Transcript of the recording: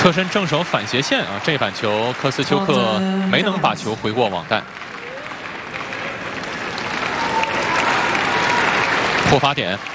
侧身正手反斜线啊，这板球科斯丘克没能把球回过网袋。破发点。